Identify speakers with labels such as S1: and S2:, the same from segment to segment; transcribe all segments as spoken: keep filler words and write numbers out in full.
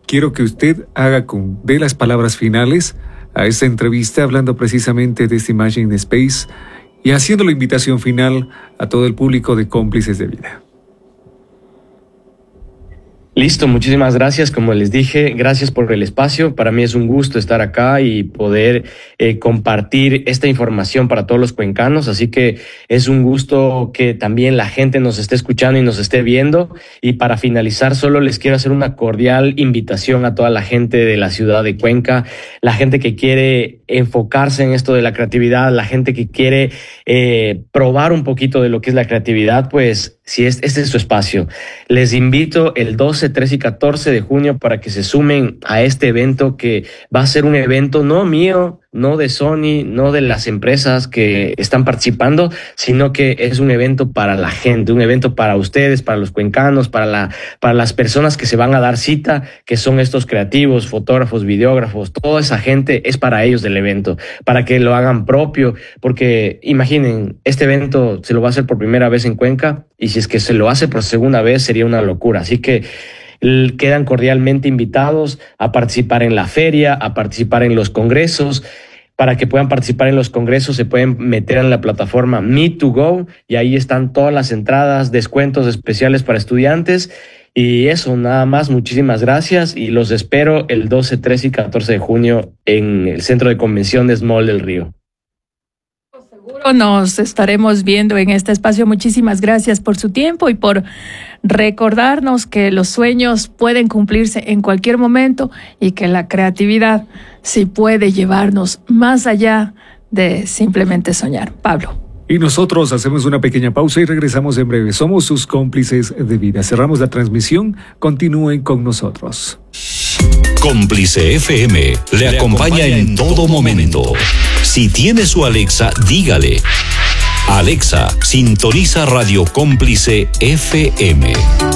S1: quiero que usted haga con de las palabras finales a esta entrevista, hablando precisamente de este Imagine Space y haciendo la invitación final a todo el público de Cómplices de Vida.
S2: Listo, muchísimas gracias. Como les dije, gracias por el espacio. Para mí es un gusto estar acá y poder eh, compartir esta información para todos los cuencanos. Así que es un gusto que también la gente nos esté escuchando y nos esté viendo. Y para finalizar, solo les quiero hacer una cordial invitación a toda la gente de la ciudad de Cuenca, la gente que quiere enfocarse en esto de la creatividad, la gente que quiere eh, probar un poquito de lo que es la creatividad, pues si es, este es su espacio. Les invito el doce, trece y catorce de junio para que se sumen a este evento, que va a ser un evento no mío, no de Sony, no de las empresas que están participando, sino que es un evento para la gente, un evento para ustedes, para los cuencanos, para, la, para las personas que se van a dar cita, que son estos creativos, fotógrafos, videógrafos, toda esa gente es para ellos del evento, para que lo hagan propio, porque imaginen, este evento se lo va a hacer por primera vez en Cuenca, y si es que se lo hace por segunda vez sería una locura. Así que quedan cordialmente invitados a participar en la feria, a participar en los congresos. Para que puedan participar en los congresos se pueden meter en la plataforma Me to Go y ahí están todas las entradas, descuentos especiales para estudiantes. Y eso, nada más, muchísimas gracias y los espero el doce, trece y catorce de junio en el Centro de Convenciones Mall del Río.
S3: Seguro nos estaremos viendo en este espacio. Muchísimas gracias por su tiempo y por recordarnos que los sueños pueden cumplirse en cualquier momento y que la creatividad sí puede llevarnos más allá de simplemente soñar. Pablo.
S1: Y nosotros hacemos una pequeña pausa y regresamos en breve. Somos sus cómplices de vida. Cerramos la transmisión. Continúen con nosotros.
S4: Cómplice F M le acompaña en todo momento. Si tiene su Alexa, dígale: Alexa, sintoniza Radio Cómplice F M.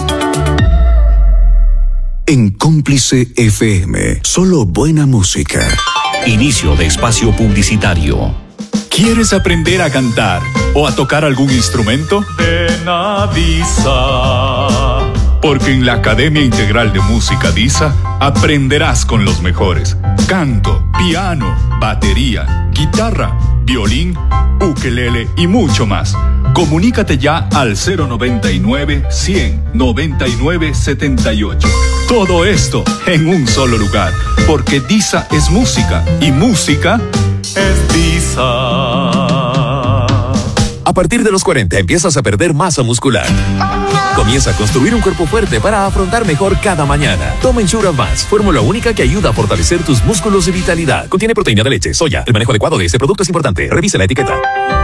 S5: En Cómplice F M, solo buena música.
S4: Inicio de espacio publicitario.
S6: ¿Quieres aprender a cantar o a tocar algún instrumento? Ven a DISA. Porque en la Academia Integral de Música DISA aprenderás con los mejores. Canto, piano, batería, guitarra, violín, ukelele y mucho más. Comunícate ya al cero noventa y nueve, cien, noventa y nueve, setenta y ocho. Todo esto en un solo lugar, porque DISA es música y música es DISA.
S7: A partir de los cuarenta empiezas a perder masa muscular. Comienza a construir un cuerpo fuerte para afrontar mejor cada mañana. Toma Ensure Advance, fórmula única que ayuda a fortalecer tus músculos y vitalidad. Contiene proteína de leche, soya. El manejo adecuado de este producto es importante. Revise la etiqueta.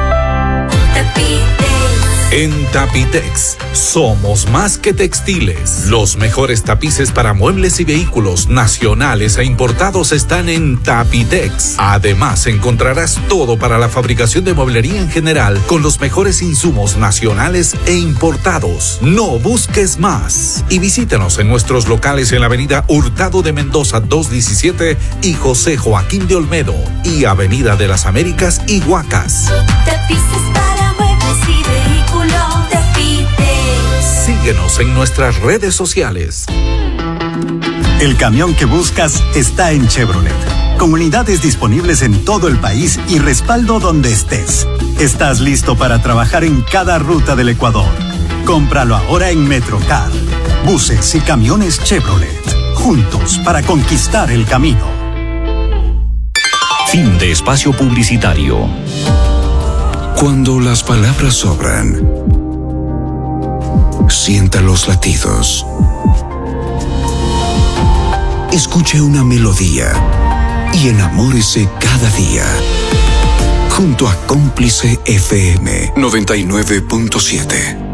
S8: En Tapitex somos más que textiles. Los mejores tapices para muebles y vehículos nacionales e importados están en Tapitex. Además, encontrarás todo para la fabricación de mueblería en general con los mejores insumos nacionales e importados. No busques más. Y visítanos en nuestros locales en la avenida Hurtado de Mendoza doscientos diecisiete y José Joaquín de Olmedo y avenida de las Américas y Huacas.
S9: Tapices para muebles y vehículos.
S8: Síguenos en nuestras redes sociales.
S10: El camión que buscas está en Chevrolet, con unidades disponibles en todo el país y respaldo donde estés. Estás listo para trabajar en cada ruta del Ecuador. Cómpralo ahora en Metrocar. Buses y camiones Chevrolet, juntos para conquistar el camino.
S4: Fin de espacio publicitario.
S5: Cuando las palabras sobran, sienta los latidos. Escuche una melodía y enamórese cada día. Junto a Cómplice F M noventa y nueve punto siete.